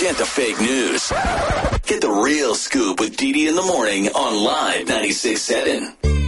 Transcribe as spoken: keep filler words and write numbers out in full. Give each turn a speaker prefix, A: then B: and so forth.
A: Forget the fake news. Get the real scoop with Dee Dee in the morning on Live ninety-six point seven.